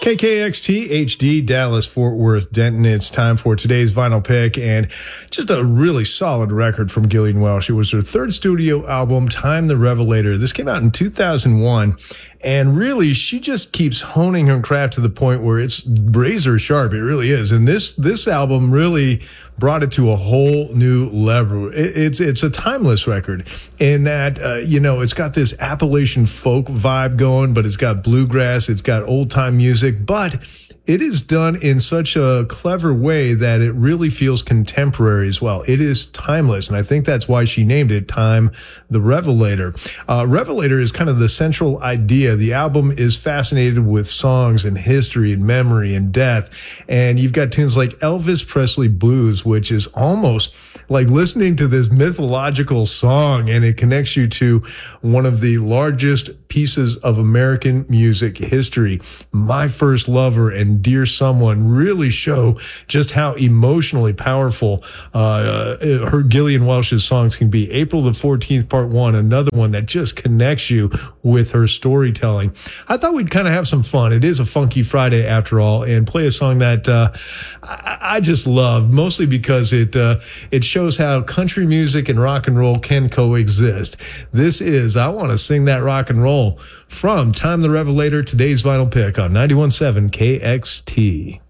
KKXT HD Dallas Fort Worth Denton. It's time for today's vinyl pick, and just a really solid record from Gillian Welch. It was her third studio album, Time the Revelator. This came out in 2001, and really she just keeps honing her craft to the point where it's razor sharp. It really is. And this album really brought it to a whole new level. It's a timeless record in that it's got this Appalachian folk vibe going, but it's got bluegrass, it's got old time music, but it is done in such a clever way that it really feels contemporary as well. It is timeless, and I think that's why she named it Time the Revelator. Revelator is kind of the central idea. The album is fascinated with songs and history and memory and death, and you've got tunes like Elvis Presley Blues, which is almost like listening to this mythological song, and it connects you to one of the largest pieces of American music history. My First Lover and Dear Someone really show just how emotionally powerful her Gillian Welch's songs can be. April the 14th, Part 1, another one that just connects you with her storytelling. I thought we'd kind of have some fun. It is a Funky Friday after all, and play a song that I just love, mostly because it shows how country music and rock and roll can coexist. This is I Want to Sing That Rock and Roll from Time the Revelator, today's vinyl pick on 91.7 KXT.